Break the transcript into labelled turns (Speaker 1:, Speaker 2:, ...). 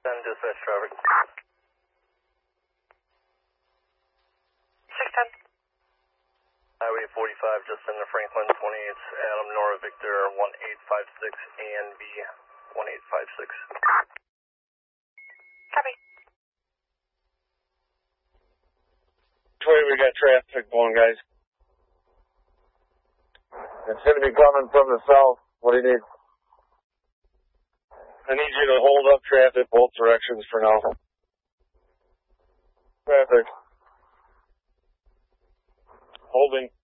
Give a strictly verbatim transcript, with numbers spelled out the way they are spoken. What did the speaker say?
Speaker 1: ten dispatch traffic.
Speaker 2: six ten.
Speaker 1: Highway forty-five, just into Franklin, twenty-eight, Adam, Nora, Victor, one eight five six, A N B, one eight five six.
Speaker 2: Copy.
Speaker 3: Which way we got traffic going, guys?
Speaker 4: It's going to be coming from the south. What do you need?
Speaker 3: I need you to hold up traffic both directions for now.
Speaker 4: Traffic.
Speaker 3: Holding.